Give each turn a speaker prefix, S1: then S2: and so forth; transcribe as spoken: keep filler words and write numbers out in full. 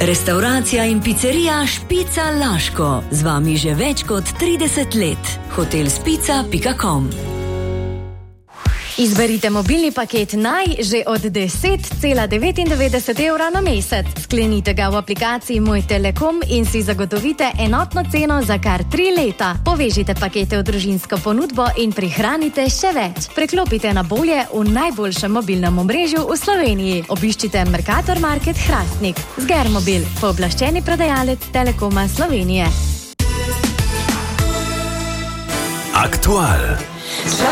S1: Restauracija in pizzerija Špica Laško. Z vami že več kot trideset let. hotel spica pika com.
S2: Izberite mobilni paket Naj že od deset cela devetindevetdeset evra na mesec. Sklenite ga v aplikaciji Moj Telekom in si zagotovite enotno ceno za kar tri leta. Povežite pakete v družinsko ponudbo in prihranite še več. Preklopite na bolje v najboljšem mobilnem omrežju v Sloveniji. Obiščite Mercator Market Hrastnik. Zgermobil, pooblaščeni prodajalec Telekoma Slovenije.
S3: Aktual.